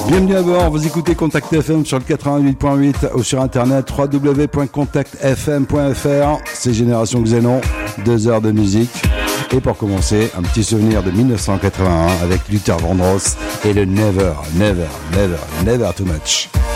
Bienvenue à bord, vous écoutez Contact FM sur le 88.8 ou sur internet www.contactfm.fr. C'est Génération Xénon, 2 heures de musique. Et pour commencer, un petit souvenir de 1981 avec Luther Vandross et le Never, Never, Never, Never Too Much.